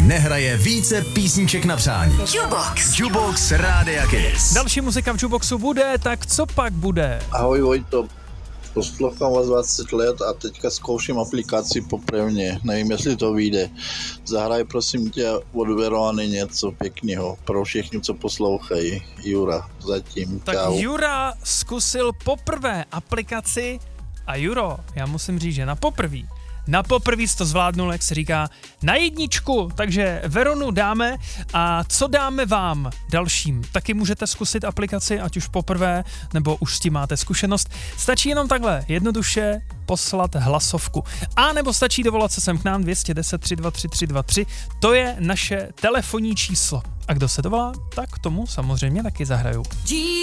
nehraje více písniček na přání. Jukebox Rádia Kiss. Další muzika v Jukeboxu bude, tak co pak bude? Ahoj Vojto, poslouchám vás 20 let a teďka zkouším aplikaci poprvé. Nevím, jestli to vyjde. Zahraj prosím tě od Verony něco pěkného pro všechny, co poslouchají. Jura, zatím. Tak čau. Jura zkusil poprvé aplikaci a Juro, já musím říct, že na poprví to zvládnul, jak se říká, na jedničku, takže Veronu dáme a co dáme vám dalším? Taky můžete zkusit aplikaci, ať už poprvé, nebo už s tím máte zkušenost. Stačí jenom takhle, jednoduše poslat hlasovku. A nebo stačí dovolat se sem k nám 210 323 323, to je naše telefonní číslo. A kdo se dovolá, tak tomu samozřejmě taky zahraju.